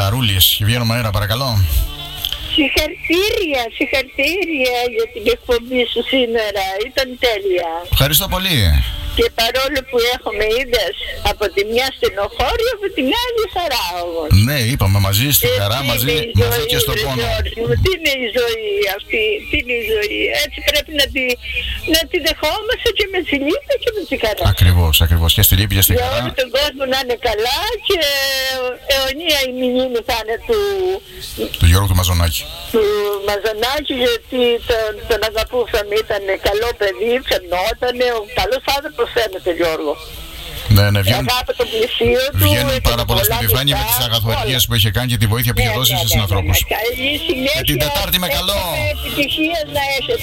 Χαρούλης. Βγαίνουμε αέρα, παρακαλώ. Συγχαρητήρια για την εκπομπή σου σήμερα. Ήταν τέλεια. Ευχαριστώ πολύ. Και παρόλο που έχουμε είδες από τη μια στενοχώρια, από την άλλη χαρά όμως. Ναι, είπαμε μαζί στη χαρά, μαζί και στον πόνο. Τι είναι η ζωή αυτή, τι είναι η ζωή. Έτσι πρέπει να τη δεχόμαστε και με τη λύπη και με τη χαρά. Ακριβώς. Και στη λύπη και στη χαρά. Για όλο τον κόσμο να είναι καλά και αιωνία η μνήμη θα είναι του Γιώργου του Μαζονάκη. Του Μαζονάκη, γιατί τον αγαπούσαμε, ήταν καλό παιδί, φαινότανε, ο καλός άνθρωπος φαίνεται, Γιώργο. Ναι, βγαίνουν πάρα πολλά στην επιφάνεια με τις αγαθοεργίες που είχε κάνει και τη βοήθεια που είχε δώσει στους ανθρώπους. Καλή συνέχεια. Και την Τετάρτη με καλό. Επιτυχίες να έχετε.